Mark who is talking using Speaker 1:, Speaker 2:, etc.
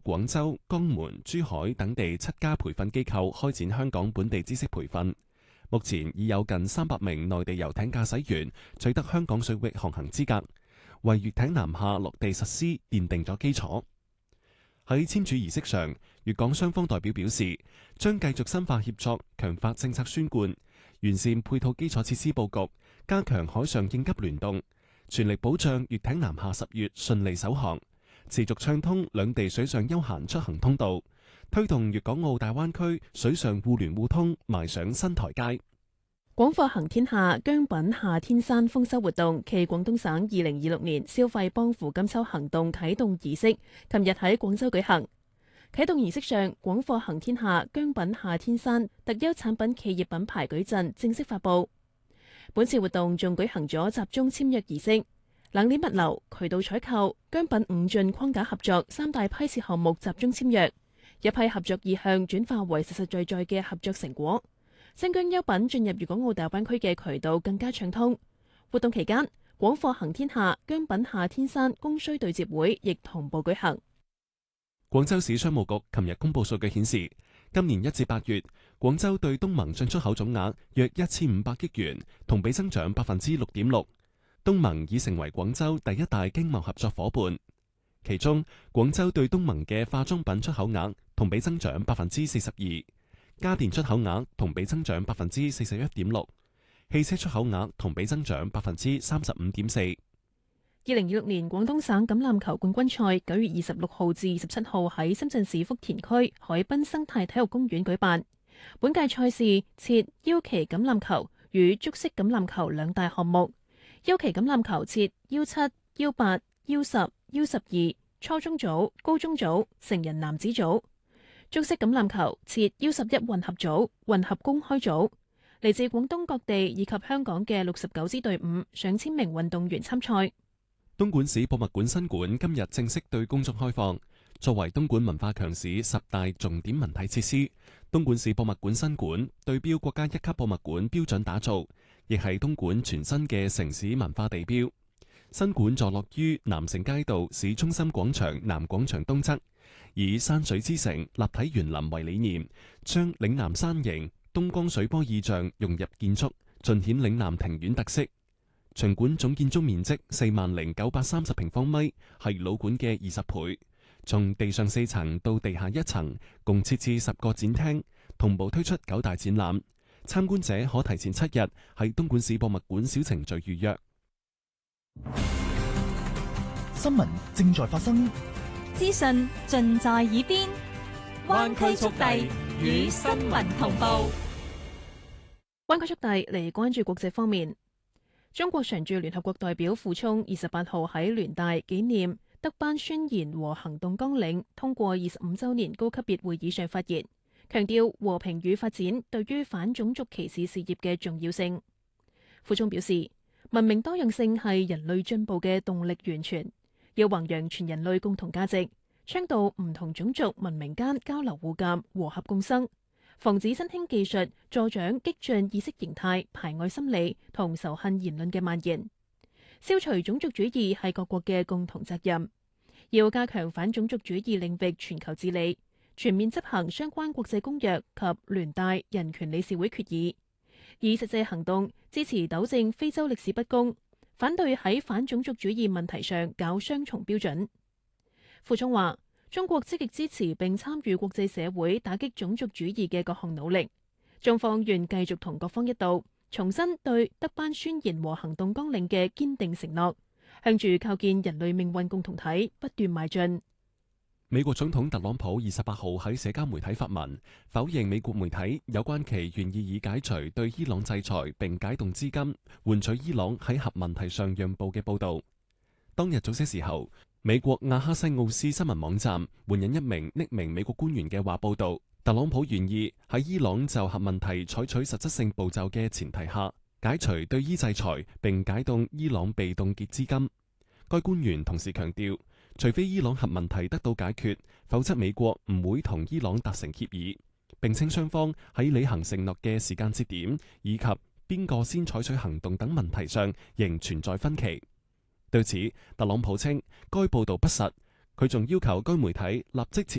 Speaker 1: 廣州、江門、珠海等地7家培訓機構開展香港本地知識培訓。目前已有近300名內地遊艇駕駛員取得香港水域航行資格，為粵艇南下落地實施奠定咗基礎。喺簽署儀式上，粵港雙方代表表示，將繼續深化協作，強化政策宣貫，完善配套基礎設施佈局，加強海上應急聯動，全力保障粵艇南下10月順利首航，持續暢通兩地水上休閒出行通道，推動粵港澳大灣區水上互聯互通邁上新台階。
Speaker 2: 廣貨行天下姜品夏天山豐收活動暨廣東省2026年消費幫扶金秋行動啟動儀式，琴日喺廣州舉行。啟動儀式上，廣貨行天下姜品夏天山特優產品企業品牌矩陣正式發佈。本次活動仲舉行咗集中簽約儀式，冷鏈物流、渠道採購、姜品5進框架合作3大批次項目集中簽約，一批合作意向轉化為實實在在嘅合作成果。新疆優品進入粵港澳大灣區嘅渠道更加暢通。活動期間，廣貨行天下姜品夏天山供需對接會亦同步舉行。
Speaker 1: 廣州市商務局琴日公布數據顯示，今年1至8月，廣州對東盟進出口總額約1500億元，同比增長6.6%。東盟已成為廣州第一大經貿合作伙伴。其中，廣州對東盟嘅化妝品出口額同比增長42%。家電出口額同比增長41.6%，汽車出口額同比增長35.4%。
Speaker 2: 2026年廣東省橄欖球冠軍賽9月26號至27號喺深圳市福田區海濱生態體育公園舉辦。本屆賽事設腰旗橄欖球與足式橄欖球兩大項目。腰旗橄欖球設U7、U8、U10、U12、初中組、高中組、成人男子組。足式橄欖球設 U11 混合組、混合公開組，嚟自廣東各地以及香港嘅69支隊伍，上千名運動員參賽。
Speaker 1: 東莞市博物館新館今日正式對公眾開放，作為東莞文化強市10大重點文體設施，東莞市博物館新館對標國家1級博物館標準打造，亦係東莞全新嘅城市文化地標。新館坐落於南城街道市中心廣場南廣場東側，以山水之城、立體園林為理念，將嶺南山形、東江水波意象融入建築，盡顯嶺南庭院特色。場館總建築面積40930平方米，係老館嘅20倍。從地上4層到地下1層，共設置10個展廳，同步推出9大展覽。參觀者可提前7日喺東莞市博物館小程序預約。
Speaker 3: 新聞正在發生，
Speaker 4: 資訊盡在耳邊，灣區速遞與新聞同步。
Speaker 2: 灣區速遞嚟關注國際方面，中國常駐聯合國代表傅聰28號喺聯大紀念德班宣言和行動綱領通過25週年高級別會議上發言，強調和平與發展對於反種族歧視事業嘅重要性。傅聰表示，文明多樣性係人類進步嘅動力源泉，要弘揚全人類共同價值，倡導唔同種族文明間交流互鑒、和合共生，防止新興技術助長激進意識形態、排外心理同仇恨言論嘅蔓延。消除種族主義係各國嘅共同責任，要加強反種族主義領域全球治理，全面執行相關國際公約及聯大人權理事會決議，以實際行動支持糾正非洲歷史不公，反對喺反種族主義問題上搞雙重標準。傅聰話：中國積極支持並參與國際社會打擊種族主義嘅各項努力，中方願繼續同各方一道，重申對德班宣言和行動綱領嘅堅定承諾，向住構建人類命運共同體不斷邁進。
Speaker 1: 美國總統特朗普28號喺社交媒體發文，否認美國媒體有關其願意以解除對伊朗制裁並解凍資金，換取伊朗喺核問題上讓步嘅報導。當日早些時候，美國亞哈西奧斯新聞網站援引一名匿名美國官員嘅話報導，特朗普願意喺伊朗就核問題採取實質性步驟嘅前提下，解除對伊制裁並解凍伊朗被凍結資金。該官員同時強調，除非伊朗核問題得到解決，否則美國唔會同伊朗達成協議。並稱雙方喺履行承諾嘅時間節點以及邊個先採取行動等問題上仍存在分歧。對此，特朗普稱該報導不實，佢仲要求該媒體立即撤